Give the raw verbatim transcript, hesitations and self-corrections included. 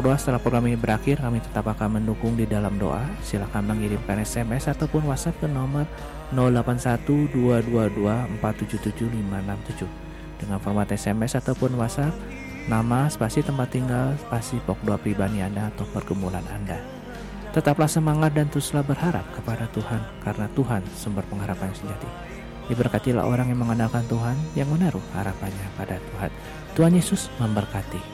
Doa setelah program ini berakhir, kami tetap akan mendukung di dalam doa. Silakan mengirimkan S M S ataupun WhatsApp ke nomor nol delapan satu dua dua dua empat tujuh tujuh lima enam tujuh dengan format S M S ataupun WhatsApp, nama, spasi tempat tinggal, spasi pok doa pribadi Anda atau pergumulan Anda. Tetaplah semangat dan teruslah berharap kepada Tuhan, karena Tuhan sumber pengharapan yang sejati. Diberkatilah orang yang mengandalkan Tuhan, yang menaruh harapannya pada Tuhan. Tuhan Yesus memberkati.